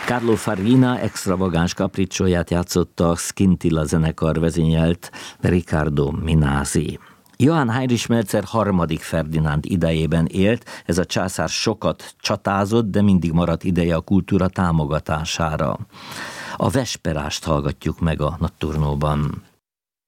Carlo Farina extravagáns kapricsóját játszotta a Scintilla zenekar vezényelt Riccardo Minasi. Johann Heinrich Melzer harmadik Ferdinánd idejében élt, ez a császár sokat csatázott, de mindig maradt ideje a kultúra támogatására. A Vesperást hallgatjuk meg a Nocturnóban.